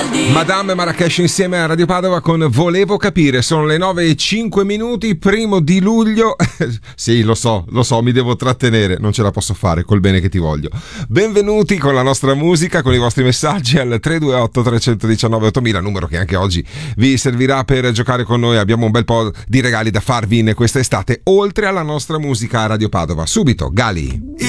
Madame Marrakesh insieme a Radio Padova con Volevo capire. Sono le 9:05, 1 luglio. Sì, lo so, mi devo trattenere, non ce la posso fare col bene che ti voglio. Benvenuti con la nostra musica, con i vostri messaggi al 328 319 8000, numero che anche oggi vi servirà per giocare con noi. Abbiamo un bel po' di regali da farvi in questa estate, oltre alla nostra musica a Radio Padova. Subito, Gali.